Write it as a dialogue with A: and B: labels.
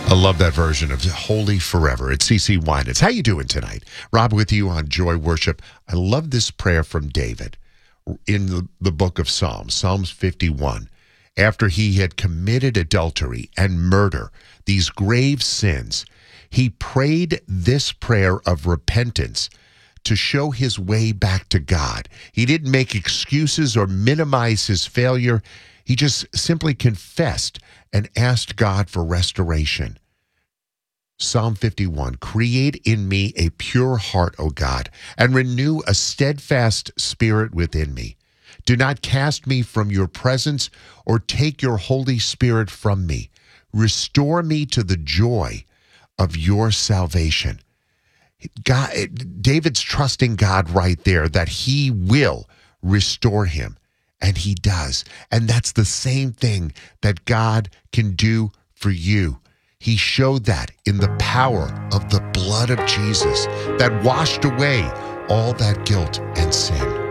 A: I love that version of Holy Forever. It's CC Winans. How you doing tonight? Rob with you on Joy Worship. I love this prayer from David in the book of Psalms, Psalms 51. After he had committed adultery and murder, these grave sins, he prayed this prayer of repentance to show his way back to God. He didn't make excuses or minimize his failure. He just simply confessed and asked God for restoration. Psalm 51, create in me a pure heart, O God, and renew a steadfast spirit within me. Do not cast me from your presence or take your Holy Spirit from me. Restore me to the joy of your salvation. God, David's trusting God right there that he will restore him, and he does. And that's the same thing that God can do for you. He showed that in the power of the blood of Jesus that washed away all that guilt and sin.